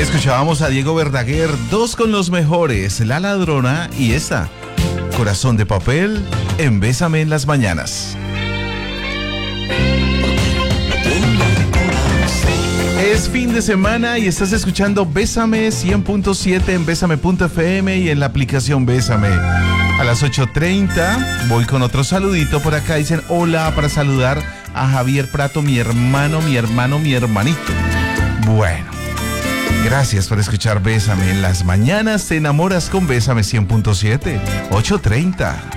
Escuchábamos a Diego Verdaguer, dos con los mejores, La Ladrona y esta, Corazón de Papel, en Bésame en las Mañanas. Es fin de semana y estás escuchando Bésame 100.7 en Bésame.fm y en la aplicación Bésame. A las 8:30 voy con otro saludito por acá. Dicen hola para saludar a Javier Prato, mi hermano, mi hermanito. Bueno, gracias por escuchar Bésame en las Mañanas. Te enamoras con Bésame 100.7, 8:30.